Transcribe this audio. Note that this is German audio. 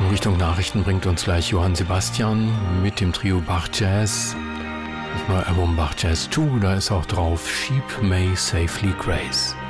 Richtung Nachrichten bringt uns gleich Johann Sebastian mit dem Trio Bach Jazz. Das neue Album Bach Jazz 2, da ist auch drauf Sheep May Safely Graze.